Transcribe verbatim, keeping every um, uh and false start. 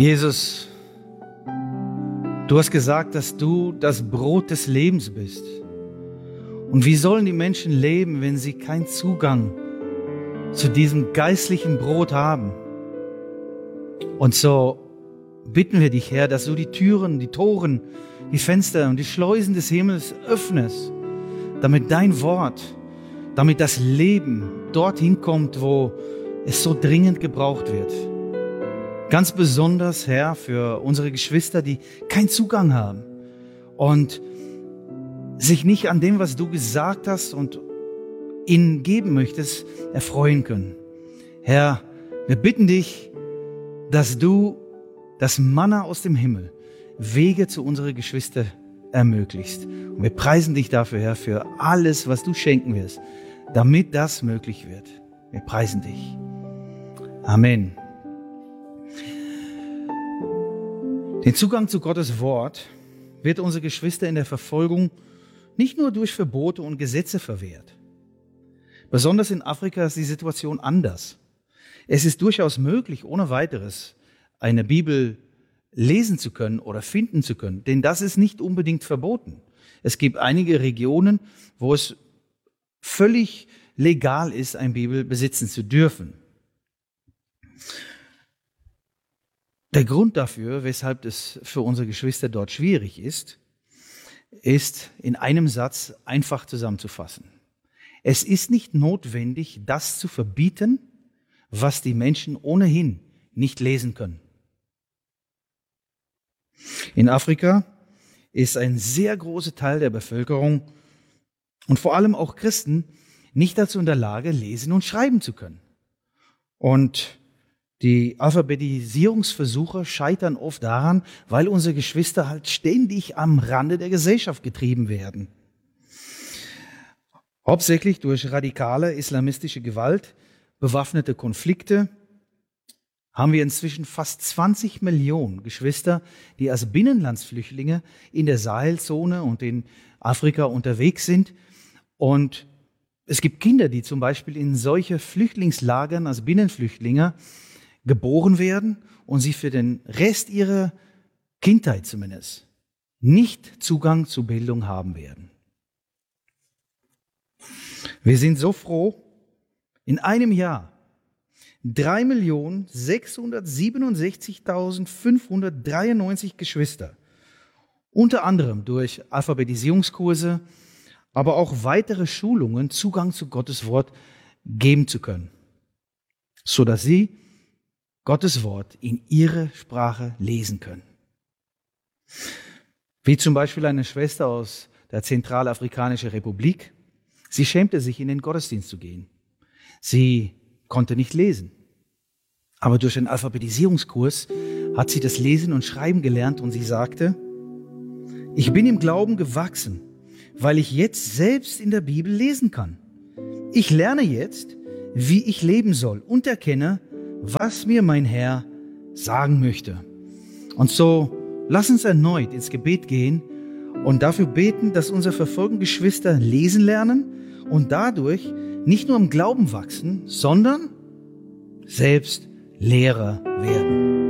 Jesus, du hast gesagt, dass du das Brot des Lebens bist. Und wie sollen die Menschen leben, wenn sie keinen Zugang zu diesem geistlichen Brot haben? Und so bitten wir dich, Herr, dass du die Türen, die Toren, die Fenster und die Schleusen des Himmels öffnest, damit dein Wort, damit das Leben dorthin kommt, wo es so dringend gebraucht wird. Ganz besonders, Herr, für unsere Geschwister, die keinen Zugang haben und sich nicht an dem, was du gesagt hast und ihnen geben möchtest, erfreuen können. Herr, wir bitten dich, dass du das Manna aus dem Himmel, Wege zu unseren Geschwistern ermöglichst. Und wir preisen dich dafür, Herr, für alles, was du schenken wirst, damit das möglich wird. Wir preisen dich. Amen. Den Zugang zu Gottes Wort wird unsere Geschwister in der Verfolgung nicht nur durch Verbote und Gesetze verwehrt. Besonders in Afrika ist die Situation anders. Es ist durchaus möglich, ohne weiteres eine Bibel lesen zu können oder finden zu können, denn das ist nicht unbedingt verboten. Es gibt einige Regionen, wo es völlig legal ist, eine Bibel besitzen zu dürfen. Der Grund dafür, weshalb es für unsere Geschwister dort schwierig ist, ist in einem Satz einfach zusammenzufassen. Es ist nicht notwendig, das zu verbieten, was die Menschen ohnehin nicht lesen können. In Afrika ist ein sehr großer Teil der Bevölkerung und vor allem auch Christen nicht dazu in der Lage, lesen und schreiben zu können. Und die Alphabetisierungsversuche scheitern oft daran, weil unsere Geschwister halt ständig am Rande der Gesellschaft getrieben werden. Hauptsächlich durch radikale islamistische Gewalt, bewaffnete Konflikte, haben wir inzwischen fast zwanzig Millionen Geschwister, die als Binnenlandsflüchtlinge in der Sahelzone und in Afrika unterwegs sind. Und es gibt Kinder, die zum Beispiel in solche Flüchtlingslagern als Binnenflüchtlinge geboren werden und sie für den Rest ihrer Kindheit zumindest nicht Zugang zu Bildung haben werden. Wir sind so froh, in einem Jahr drei Millionen sechshundertsiebenundsechzigtausendfünfhundertdreiundneunzig Geschwister, unter anderem durch Alphabetisierungskurse, aber auch weitere Schulungen Zugang zu Gottes Wort geben zu können, sodass sie Gottes Wort in ihrer Sprache lesen können. Wie zum Beispiel eine Schwester aus der Zentralafrikanischen Republik. Sie schämte sich, in den Gottesdienst zu gehen. Sie konnte nicht lesen. Aber durch einen Alphabetisierungskurs hat sie das Lesen und Schreiben gelernt und sie sagte, ich bin im Glauben gewachsen, weil ich jetzt selbst in der Bibel lesen kann. Ich lerne jetzt, wie ich leben soll und erkenne, was mir mein Herr sagen möchte. Und so lass uns erneut ins Gebet gehen und dafür beten, dass unsere verfolgten Geschwister lesen lernen und dadurch nicht nur im Glauben wachsen, sondern selbst Lehrer werden.